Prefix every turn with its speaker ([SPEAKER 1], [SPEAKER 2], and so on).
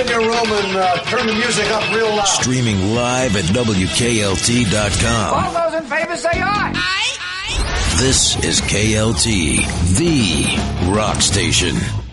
[SPEAKER 1] your room and turn the music up real loud.
[SPEAKER 2] Streaming live at WKLT.com.
[SPEAKER 3] All those in favor say aye.
[SPEAKER 2] This is KLT, the rock station.